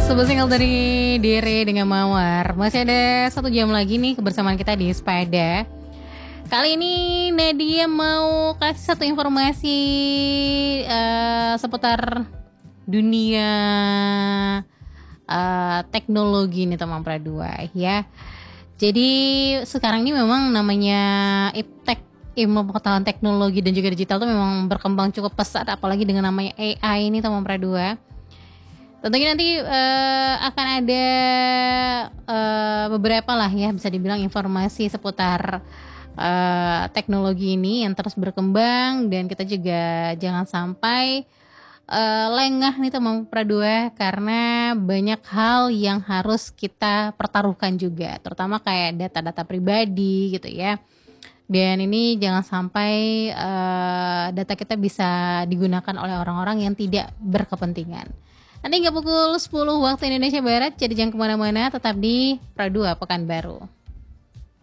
Sebuah single dari Dere dengan Mawar. Masih ada 1 jam lagi nih kebersamaan kita di Sepeda. Kali ini Nadia mau kasih satu informasi seputar dunia teknologi nih teman Pradua ya. Jadi sekarang ini memang namanya iptek, ilmu pengetahuan teknologi dan juga digital tuh memang berkembang cukup pesat, apalagi dengan namanya AI ini teman Pradua. Tentunya nanti akan ada beberapa lah ya, bisa dibilang informasi seputar teknologi ini yang terus berkembang, dan kita juga jangan sampai lengah nih teman Pradua, karena banyak hal yang harus kita pertaruhkan juga, terutama kayak data-data pribadi gitu ya. Dan ini jangan sampai data kita bisa digunakan oleh orang-orang yang tidak berkepentingan. Nanti hingga pukul 10 waktu Indonesia Barat, jadi jangan kemana-mana, tetap di Pradua Pekanbaru.